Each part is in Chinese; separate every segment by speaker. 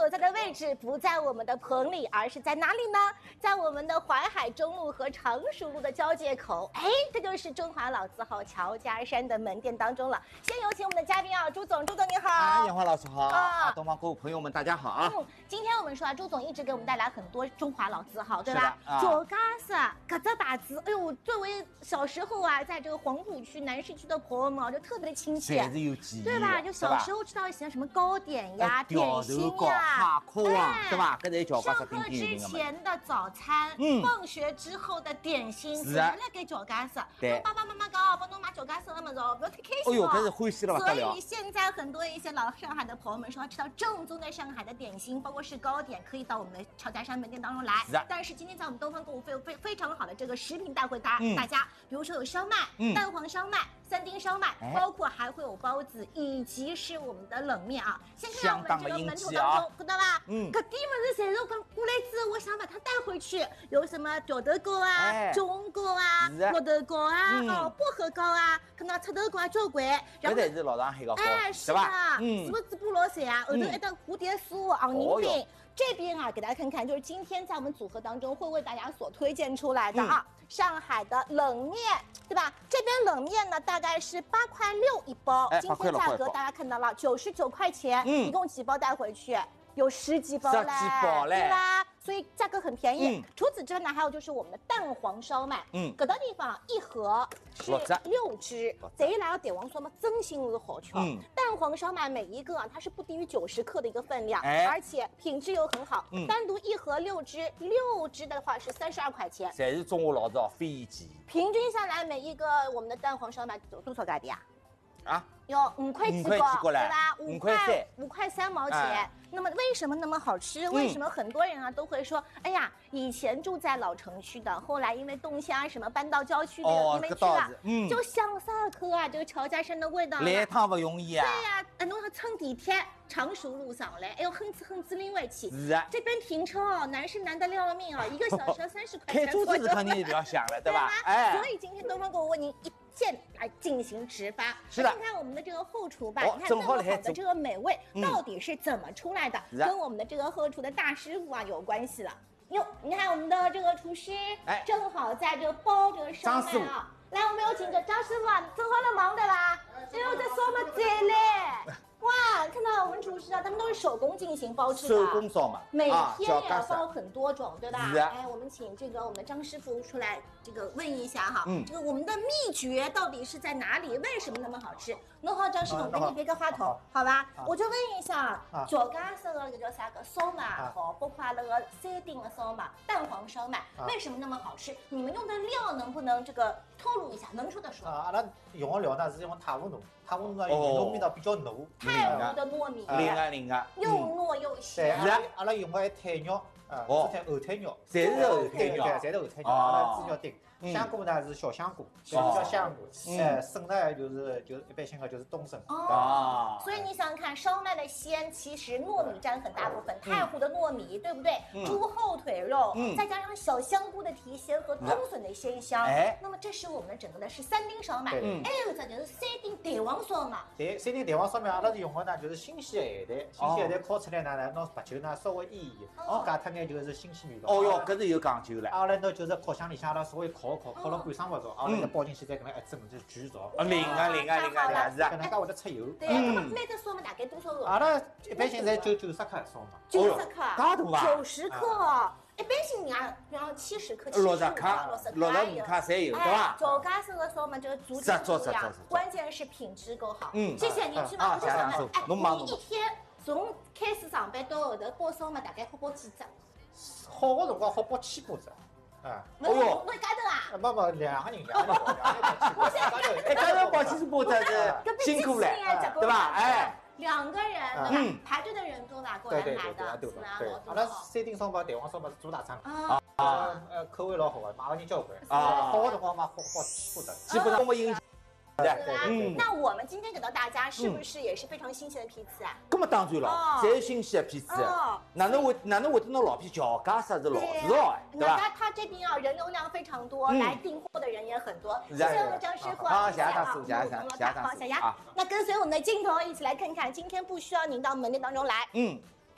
Speaker 1: 所在的位置不在我们的棚里，而是在哪里呢？在我们的淮海中路和常熟路的交界口。哎，这就是中华老字号乔家山的门店当中了。先有请我们的嘉宾啊，朱总，朱总你好。
Speaker 2: 燕华老师好啊，东方购物朋友们大家好啊。
Speaker 1: 今天我们说啊，朱总一直给我们带来很多中华老字号，对吧？乔家山搿只牌子，哎呦，作为小时候啊，在这个黄浦区、南市区的朋友们就特别的亲切，
Speaker 2: 还是有记忆，
Speaker 1: 对吧？就小时候吃到一些什么糕点呀、点心呀、
Speaker 2: 哈壳啊，对吧？搿才叫
Speaker 1: 上课之前的早餐，放学之后的点心，是来给乔家山。对，爸爸妈妈讲，帮侬买乔家山的么子哦，不要太开心哦。
Speaker 2: 哎呦，搿是欢喜了不得了。
Speaker 1: 所以现在很多一些老上海的朋友们说，要吃到正宗的上海的点心，包括是糕点，可以到我们的乔家山门店当中来。但是今天在我们东方购物非常好的这个食品带回大家，比如说有烧麦、蛋黄烧麦、三丁烧麦，包括还会有包子，以及是我们的冷面啊。先看我们这个门头当中，看到吧？搿点么子侪是讲过来之后，我想把它带回去，有什么吊头糕啊、中糕啊、绿豆糕啊、薄荷糕啊，看到赤豆糕啊交关。
Speaker 2: 搿才是老上海个糕，
Speaker 1: 是吧？是不是猪扒老散啊？后头一道蝴蝶酥、昂宁饼。这边啊，给大家看看，就是今天在我们组合当中会为大家所推荐出来的啊，上海的冷面，对吧？这边冷面呢，大概是8.6块一包，今天价格大家看到了，99块钱，一共几包带回去？有10几包嘞，对吧？所以价格很便宜。除此之外呢，还有就是我们的蛋黄烧麦，搿道地方一盒是6只，这一来到蛋黄烧麦真心是好吃。蛋黄烧麦每一个啊，它是不低于90克的一个分量，而且品质又很好。单独一盒6只的话是32块钱。
Speaker 2: 侪是中华老字号非遗记忆。
Speaker 1: 平均下来每一个我们的蛋黄烧麦多少价钿啊？
Speaker 2: 啊，
Speaker 1: 有5块几个，对吧？5块3毛钱。那么为什么那么好吃？为什么很多人啊都会说，哎呀，以前住在老城区的，后来因为动迁什么搬到郊区的，因为去了，就想啥口啊，这个乔家山的味道。
Speaker 2: 来趟不容易啊。
Speaker 1: 对呀，侬要乘地铁常熟路上来，哎呦，很子拎回去。
Speaker 2: 是啊。
Speaker 1: 这边停车哦，难是难得要命啊，1个小时要30块钱。
Speaker 2: 开车子肯定不要想了，对吧？
Speaker 1: 哎，所以今天东方购物为您一键来进行直发。
Speaker 2: 是的。
Speaker 1: 看看我们的这个后厨吧，你看那么好的这个美味到底是怎么出来的？跟我们的这个后厨的大师傅啊有关系了。哟，你看我们的这个厨师，正好在这包这个烧麦啊。来，我们有请这张师傅啊，正好来忙对吧？哎呦，这烧麦再来。哇，看到我们厨师啊，他们都是手工进行包制的，
Speaker 2: 手工烧嘛，
Speaker 1: 每天也要包很多种，对吧？
Speaker 2: 是啊。
Speaker 1: 哎，我们请这个我们的张师傅出来，这个问一下哈，这个我们的秘诀到底是在哪里？为什么那么好吃？侬好，张师傅，给你别个话筒，好吧？我就问一下，乔家山的那个叫啥个烧麦好，包括那个3丁的烧麦、蛋黄烧麦，为什么那么好吃？你们用的料能不能这个透露一下？能说的说。
Speaker 3: 阿拉用的料呢是用塔乌糯，塔乌糯呢糯米呢比较糯。
Speaker 1: 泰国的糯米，
Speaker 2: 灵啊，
Speaker 1: 又糯又香。
Speaker 3: 阿拉用的菜肉，是后腿肉，
Speaker 2: 侪是后腿肉，
Speaker 3: 侪是后腿肉，阿拉猪脚丁。香菇呢是小香菇，叫香菇。笋呢就是一般性的就是冬笋。
Speaker 1: 所以你想想看，烧麦的鲜其实糯米占很大部分，太湖的糯米对不对？猪后腿肉，再加上小香菇的提鲜和冬笋的鲜香，那么这是我们的整个的是3丁烧麦，还有这就是3丁蛋黄烧麦。
Speaker 3: 对，3丁蛋黄烧麦阿拉是用的呢就是新鲜的咸蛋，新鲜咸蛋烤出来呢，拿白酒呢稍微腌一腌，加脱眼就是新鲜味道。
Speaker 2: 哦哟，搿是有讲究了。
Speaker 3: 阿拉呢就是烤箱里向阿拉稍微烤了半晌勿熟，阿拉再包进去再搿能一蒸就巨熟。
Speaker 2: 灵啊，是啊，
Speaker 3: 搿能介会得出油。
Speaker 1: 对，那么每只烧麦大概多少个？
Speaker 3: 阿拉一般性才90克烧麦。
Speaker 1: 90克，
Speaker 2: 介大啊
Speaker 1: ？90克。一般性人家比方70克、
Speaker 2: 60克、65克侪有，对吧？
Speaker 1: 乔家山的烧麦这个足劲不一样，关键是品质够好。谢谢你去买我这烧麦。哎，你一天从开始上班到后头包烧麦大概好包几只？
Speaker 3: 好的辰光好包7、8只。
Speaker 1: 哦哟，侬一家头啊？
Speaker 3: 不，2个人包
Speaker 2: 一家头包7、8只是辛苦了，对吧？哎。
Speaker 1: 2个人对吧？排队的人多吧？过来买的，是吧？
Speaker 3: 阿拉3丁烧麦、蛋黄烧麦是主打餐口味老好的，买个人交关。好的辰光嘛，好7、8只，
Speaker 2: 基本上我们引。
Speaker 1: 那我们今天给到大家是不是也是非常新鲜的批次啊？
Speaker 2: 那么当然了，侪新鲜的批次。哪能会拿老批乔家山是老字号哎，对吧？
Speaker 1: 他这边啊人流量非常多，来订货的人也很多。谢谢我们张师傅，
Speaker 2: 好，谢谢大师，
Speaker 1: 好，小丫。那跟随我们的镜头一起来看看，今天不需要您到门店当中来。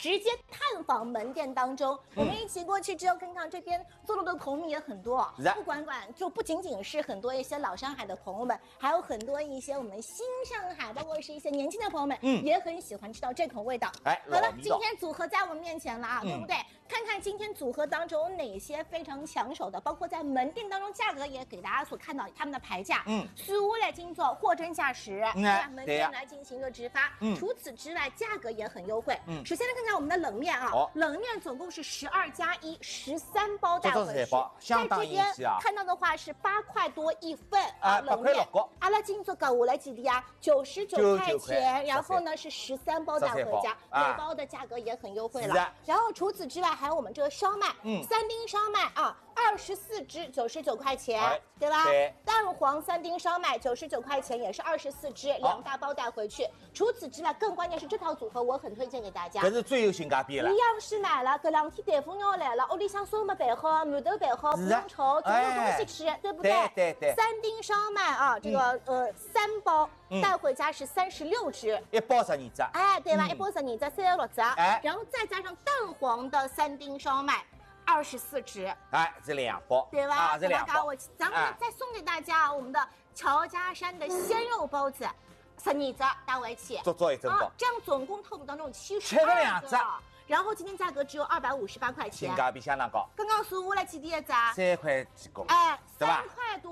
Speaker 1: 直接探访门店当中。我们一起过去之后，看看这边坐落的朋友也很多，不仅仅是很多一些老上海的朋友们，还有很多一些我们新上海，包括是一些年轻的朋友们，也很喜欢吃到这口味道。好了，今天组合在我们面前了啊，对不对？看看今天组合当中有哪些非常抢手的，包括在门店当中价格也给大家所看到他们的牌价。苏来金做货真价实，门店来进行一个直发。除此之外，价格也很优惠。首先来看看我们的冷面啊，冷面总共是12+1，13包带回去。
Speaker 2: 相当义气啊！
Speaker 1: 看到的话是8块多一份啊，冷面。阿拉金做搞下来几钿啊？99块钱，然后呢是13包带回家，每包的价格也很优惠了。然后除此之外，还有我们这个烧麦，3丁烧麦啊，24只99块钱，对吧？蛋黄3丁烧麦99块钱，也是24只，2大包带回去。除此之外，更关键是这套组合我很推荐给大家，
Speaker 2: 这是最有性价比了。
Speaker 1: 一样是买了，搿2天台风要来了，屋里向烧麦备好，馒头备好，不用愁，总有东西吃，对不对？
Speaker 2: 对。
Speaker 1: 3丁烧麦啊，这个3包带回家是36只
Speaker 2: ，1包12只，
Speaker 1: 对吧？1包12只，36只，然后再加上蛋黄的3丁烧麦。24只，
Speaker 2: 这2包，
Speaker 1: 对吧？
Speaker 2: 这2包，
Speaker 1: 咱们再送给大家我们的乔家山的鲜肉包子，12只带回去，
Speaker 2: 做一整包，
Speaker 1: 这样总共套组当中有72
Speaker 2: 只。
Speaker 1: 然后今天价格只有258块钱，
Speaker 2: 性价比相当高。
Speaker 1: 刚刚说我来几钿一只
Speaker 2: ？3块几个，
Speaker 1: 对吧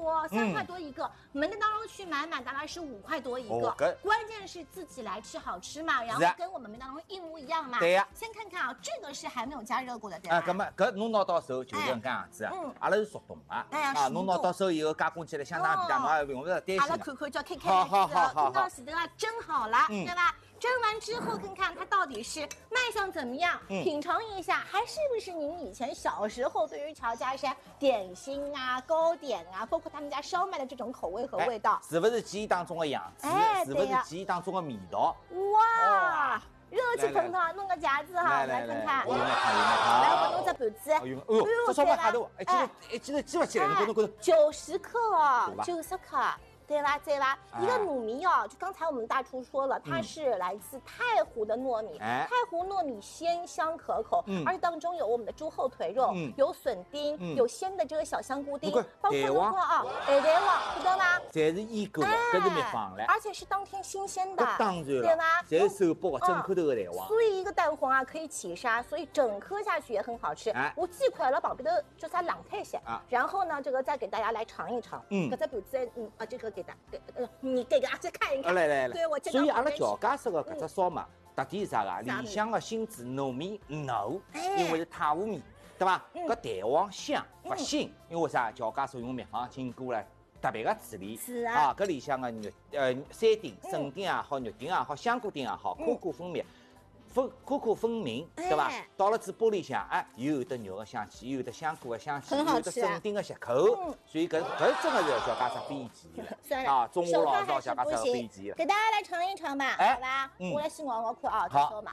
Speaker 1: ？3块多一个，门店当中去买大概是5块多一个。关键是自己来吃好吃嘛，然后跟我们门店当中一模一样嘛。
Speaker 2: 对呀。
Speaker 1: 先看看啊，这个是还没有加热过的，对吧？
Speaker 2: 搿侬拿到手就是搿样子，阿拉是速冻的，侬拿到手以后加工起来相当便当，用不着担心。
Speaker 1: 阿拉看看叫开开来吃，看到前头啊蒸好了，对吧？蒸完之后，看看它到底是卖相怎么样，品尝一下，还是不是您以前小时候对于乔家山点心啊、糕点啊，包括他们家烧麦的这种口味和味道，
Speaker 2: 是不是记忆当中的样子？是不是记忆当中的味道？
Speaker 1: 哇！热气腾腾，弄个夹子哈，来看看。来，我弄只盘子。
Speaker 2: 哎呦，这烧麦哈头，记得记不起来？你给我。
Speaker 1: 90克哦，90克。对吧？一个糯米哦，就刚才我们大厨说了，它是来自太湖的糯米，太湖糯米鲜香可口，而且当中有我们的猪后腿肉，有笋丁，有鲜的这个小香菇丁，包括蛋黄啊，蛋黄，知道吗？
Speaker 2: 侪是腌过的，搿是秘方嘞，
Speaker 1: 而且是当天新鲜的，
Speaker 2: 当然了，
Speaker 1: 对吧？
Speaker 2: 侪是手剥的整颗头的蛋黄，
Speaker 1: 所以一个蛋黄啊可以起沙，所以整颗下去也很好吃。我记快了，旁边的就它冷太些，然后呢，这个再给大家来尝一尝，搿只盘子，这个你给大家看一看，
Speaker 2: 来，
Speaker 1: 对我这个。
Speaker 2: 所以阿拉乔家式的搿只烧麦特点是啥个？里向的芯子糯米糯，因为是太湖米，对伐？搿蛋黄香勿腥，因为啥？乔家所用秘方经过了特别的处理，
Speaker 1: 是啊。
Speaker 2: 搿里向的三丁、笋丁也好，肉丁也好，香菇丁也好，颗颗分明。分明，对吧？到了嘴巴里向，又有得肉的香气，又有得香菇的香气，又有得笋丁的吸口，所以搿真的是乔家山非遗之一啊！中华老少乔家山非遗之一。
Speaker 1: 给大家来尝一尝吧，好吧？我来先咬看啊，这烧麦。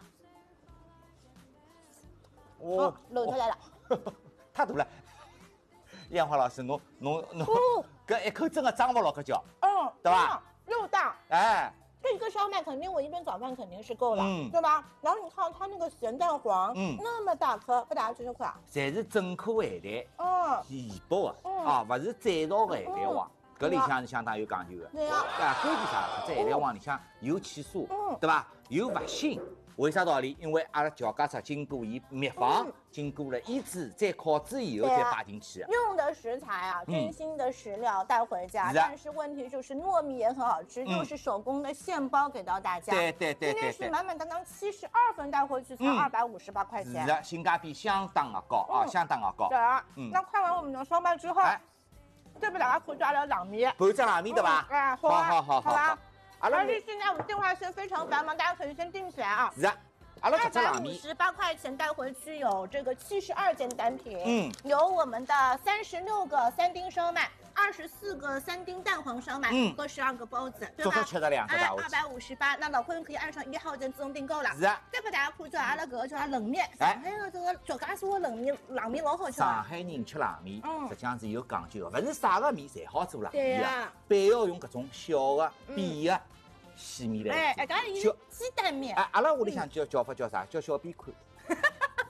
Speaker 1: 露出来了，
Speaker 2: 太大了。燕华老师，侬，搿一口真的张不牢搿叫，对吧？
Speaker 1: 肉大，这个烧麦肯定我一顿早饭肯定是够了，对吧？然后你看它那个咸蛋黄，那么大颗，给大家吃吃看，
Speaker 2: 侪是整颗咸蛋，现剥的，勿是再造的咸蛋黄，搿里向是相当有讲究的。
Speaker 1: 对啊，
Speaker 2: 关键啥？搿只咸蛋黄里向有气酥，对吧？又勿腥。为啥道理？因为阿拉乔家菜经过伊秘方，经过了腌制、再烤制以后再摆进去。
Speaker 1: 用的食材啊，真心的食料带回家，但是问题就是糯米也很好吃，又是手工的现包给到大家。
Speaker 2: 对。
Speaker 1: 今天是满满当当72份带回去才258块钱。
Speaker 2: 是的，性价比相当的高啊，相当的高。
Speaker 1: 对啊，那看完我们的烧麦之后，再给大家看阿拉冷面。
Speaker 2: 盘子冷面对吧？
Speaker 1: 好吧。而且现在我们电话线非常繁忙，大家可以先定起来啊。
Speaker 2: 是啊，阿拉这冷面
Speaker 1: 258块钱带回去有这个72件单品，有我们的36个3丁烧麦，24个3丁蛋黄烧麦和12个包子，对吧？
Speaker 2: 足足吃了2个大
Speaker 1: 258，那老朋友可以按上1号键自动订购了。
Speaker 2: 是啊，
Speaker 1: 再给大家看一下阿拉搿个叫冷面，上海的这个乔家所冷面老好吃。
Speaker 2: 上海人吃冷面，实际上是有讲究的，勿是啥个面侪好做冷面
Speaker 1: 啊，
Speaker 2: 必要用搿种小的、扁的细面来做。
Speaker 1: 搿是鸡蛋面。
Speaker 2: 阿拉屋里向叫法叫啥？叫小扁宽。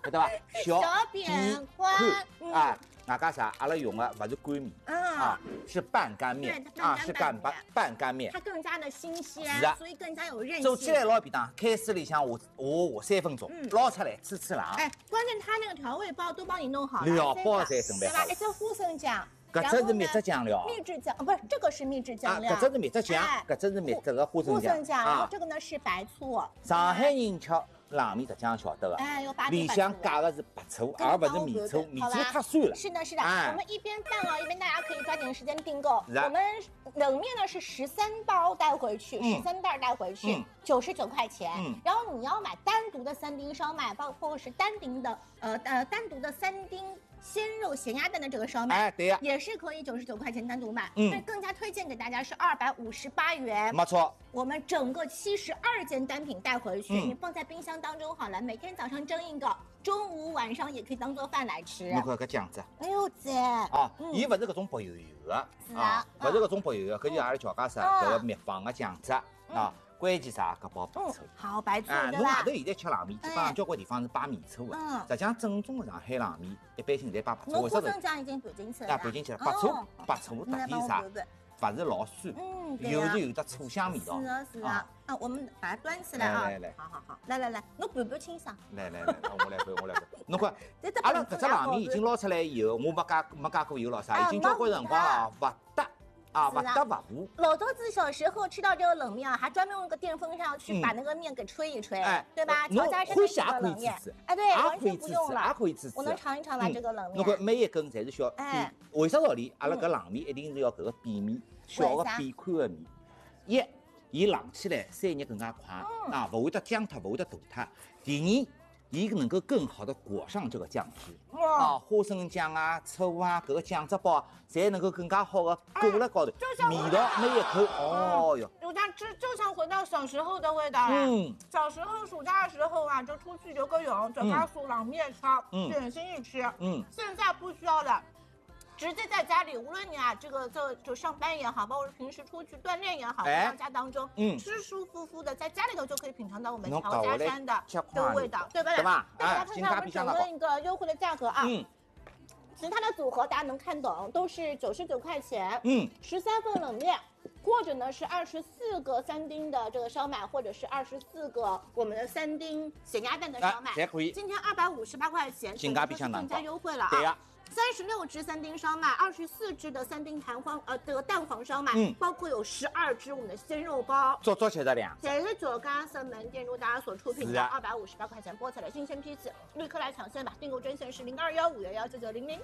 Speaker 2: 晓得伐？
Speaker 1: 小扁宽
Speaker 2: 啊，外加啥？阿拉用的勿是干面啊，是半干面啊，是半干面，
Speaker 1: 它更加的新鲜，所以更加有韧性。
Speaker 2: 走起来老便当，开水里向下3分钟，捞出来吃辣。
Speaker 1: 哎，关键它那个调味包都帮你弄好了，
Speaker 2: 料包侪准备好了。
Speaker 1: 一只花生酱。
Speaker 2: 搿只是秘制酱料，
Speaker 1: 秘制酱不是这个是秘制酱料，
Speaker 2: 搿只是秘制酱，搿只是秘制的花生酱，
Speaker 1: 然后这个呢是白醋。
Speaker 2: 上海人吃冷面，实际上晓得个，里向加的是白醋，而不是米醋，米醋太酸了。
Speaker 1: 是的，是的，我们一边放哦，一边大家可以抓紧时间订购。我们冷面呢是13包带回去，13袋带回去，99块钱。然后你要买单独的3丁烧麦，包括是单独的3丁。鲜肉咸鸭蛋的这个烧麦，
Speaker 2: 哎，对呀，
Speaker 1: 也是可以99块钱单独买。但更加推荐给大家是258元，
Speaker 2: 没错。
Speaker 1: 我们整个72件单品带回去，你放在冰箱当中好了，每天早上蒸一个，中午晚上也可以当做饭来吃。
Speaker 2: 你看搿酱子，
Speaker 1: 哎呦姐
Speaker 2: 啊，伊勿是搿种薄油油的啊，勿是搿种薄油油，搿就是阿拉乔家式搿个秘方的酱子啊。关键啥？搿包白醋，
Speaker 1: 好白醋，
Speaker 2: 侬外头现在吃冷面，基本上交关地方是摆米醋的。实际上正宗的上海冷面，一般性侪摆白醋。
Speaker 1: 花生酱已经拌进去了。
Speaker 2: 拌进去了，白醋特点啥？勿是老酸，有得醋香味道。
Speaker 1: 是的，是的。啊，我们把它端起来啊！
Speaker 2: 来，
Speaker 1: 好，来，侬拌清爽。
Speaker 2: 来，我来拌。侬看，阿拉搿只冷面已经捞出来以后，我没加过油了啥，已经交关辰光了，勿搭。啊，不搭不糊。
Speaker 1: 老头子小时候吃到这个冷面啊，还专门用个电风扇去把那个面给吹一吹，对吧？乔家山的这个冷面，哎，对，完全不用了，
Speaker 2: 也可以吃。
Speaker 1: 我能尝一尝吧，这个冷面。
Speaker 2: 侬看每一根侪是小，为啥道理？阿拉搿冷面一定是要搿个扁面，小个扁宽个面。伊冷起来散热更加快，啊，勿会得僵脱，勿会得大脱。第二，伊能够更好的裹上这个酱汁，啊，花生酱啊、醋啊，搿个酱汁包侪能够更加好的裹辣高头，味道每一口，哦哟，
Speaker 1: 暑假吃就像回到小时候的味道了。小时候暑假的时候啊，就出去游个泳，就把冷面吃，点心一吃。现在不需要了。直接在家里，无论你啊就上班也好，包括平时出去锻炼也好，回到家当中，舒舒服服的在家里头就可以品尝到我们乔家山的这个味道，对不对？
Speaker 2: 对吧？
Speaker 1: 大家看看我们整个一个优惠的价格啊。其他的组合大家能看懂，都是99块钱。13份冷面，或者呢是24个3丁的这个烧麦，或者是24个我们的3丁咸鸭蛋的烧麦，
Speaker 2: 也可以。
Speaker 1: 今天258块钱，
Speaker 2: 性价比相当高，
Speaker 1: 更加优惠了啊！
Speaker 2: 对呀。
Speaker 1: 36只3丁烧麦，24只的3丁这个蛋黄烧麦，包括有12只我们的鲜肉包，
Speaker 2: 足足700两。
Speaker 1: 侪是乔家山门店如大家所出品的，258块钱剥起来新鲜批次，立刻来抢先吧！订购专线是0215119900。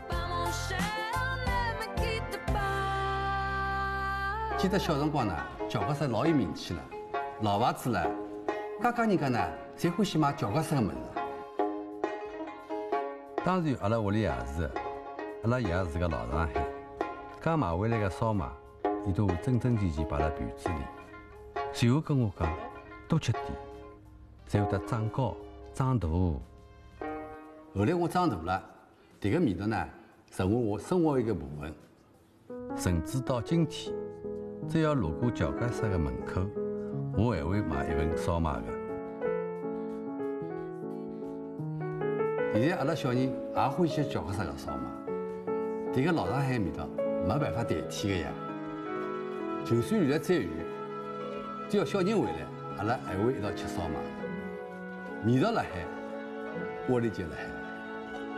Speaker 4: 记得小辰光呢，乔家山老有名气了，老牌子了，家家人家呢侪欢喜买乔家山的物事。当然，阿拉屋里也是，阿拉爷是个老上海，刚买回来的烧麦，伊都会整整齐齐摆辣盘子里，随后跟我讲，多吃点，才会得长高长大。后来我长大了，这个味道呢，成为我生活一个部分，甚至到今天，只要路过乔家山的门口，我还会买一份烧麦的。现在阿拉小人也欢喜乔家山的烧麦，这个老上海味道没办法代替的呀。就算离得再远，只要小人回来，阿拉还会一道吃烧麦。味道辣海，窝里就辣海。